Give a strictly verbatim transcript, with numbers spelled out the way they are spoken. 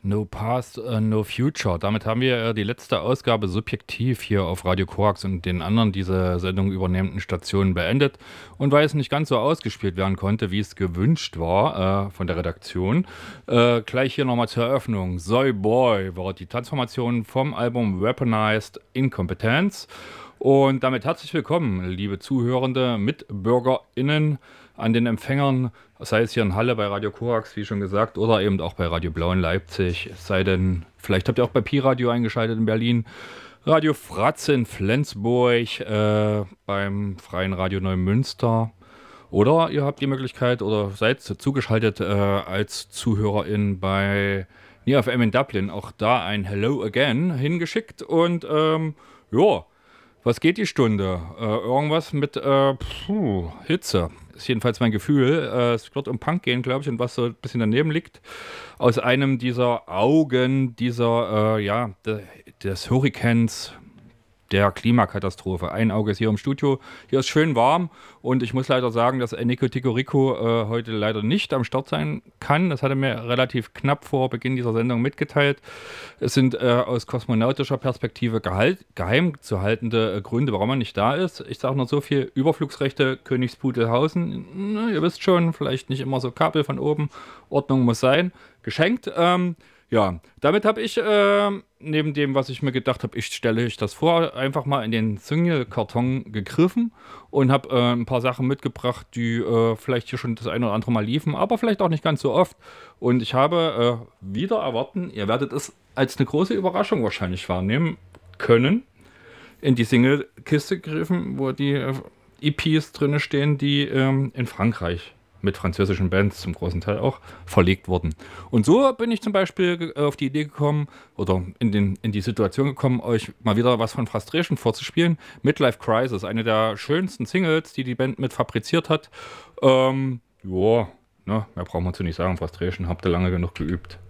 No Past, äh, No Future. Damit haben wir äh, die letzte Ausgabe subjektiv hier auf Radio Korax und den anderen diese Sendung übernehmenden Stationen beendet. Und weil es nicht ganz so ausgespielt werden konnte, wie es gewünscht war äh, von der Redaktion, äh, gleich hier nochmal zur Eröffnung. Soy Boy war die Transformation vom Album Weaponized Incompetence. Und damit herzlich willkommen, liebe Zuhörende, MitbürgerInnen an den Empfängern, sei es hier in Halle bei Radio Korax, wie schon gesagt, oder eben auch bei Radio Blau in Leipzig. Es sei denn, vielleicht habt ihr auch bei Pi-Radio eingeschaltet in Berlin, Radio Fratz in Flensburg, äh, beim Freien Radio Neumünster. Oder ihr habt die Möglichkeit oder seid zugeschaltet äh, als ZuhörerIn bei Neo F M in Dublin. Auch da ein Hello Again hingeschickt und ähm, ja. Was geht die Stunde? Äh, irgendwas mit äh, puh, Hitze. Ist jedenfalls mein Gefühl. Äh, es wird um Punk gehen, glaube ich, und was so ein bisschen daneben liegt. Aus einem dieser Augen dieser, äh, ja, de, des Hurrikans, der Klimakatastrophe. Ein Auge ist hier im Studio. Hier ist schön warm und ich muss leider sagen, dass Nico Tico Rico äh, heute leider nicht am Start sein kann. Das hat er mir relativ knapp vor Beginn dieser Sendung mitgeteilt. Es sind äh, aus kosmonautischer Perspektive gehalt, geheim zu haltende äh, Gründe, warum er nicht da ist. Ich sage nur so viel: Überflugsrechte Königspudelhausen. Na, ihr wisst schon, vielleicht nicht immer so Kabel von oben. Ordnung muss sein. Geschenkt. Ähm, Ja, damit habe ich, äh, neben dem, was ich mir gedacht habe, ich stelle ich das vor, einfach mal in den Single-Karton gegriffen und habe äh, ein paar Sachen mitgebracht, die äh, vielleicht hier schon das eine oder andere Mal liefen, aber vielleicht auch nicht ganz so oft. Und ich habe äh, wieder erwarten, ihr werdet es als eine große Überraschung wahrscheinlich wahrnehmen können, in die Single-Kiste gegriffen, wo die äh, E Ps drin stehen, die ähm, in Frankreich mit französischen Bands zum großen Teil auch verlegt wurden. Und so bin ich zum Beispiel auf die Idee gekommen oder in, den, in die Situation gekommen, euch mal wieder was von Frustration vorzuspielen. Midlife Crisis, eine der schönsten Singles, die die Band mit fabriziert hat. Ähm, ja, ne, mehr brauchen wir zu nicht sagen. Frustration habt ihr lange genug geübt.